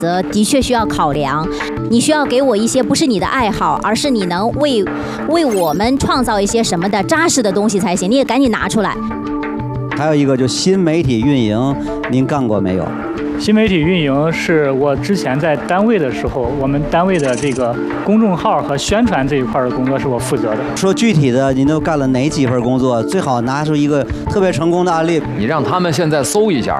择的确需要考量，你需要给我一些不是你的爱好，而是你能为我们创造一些什么的扎实的东西才行。你也赶紧拿出来。 还有一个就新媒体运营，您干过没有？ 新媒体运营是我之前在单位的时候，我们单位的这个公众号和宣传这一块的工作是我负责的。 说具体的，您都干了哪几份工作？最好拿出一个特别成功的案例。 你让他们现在搜一下，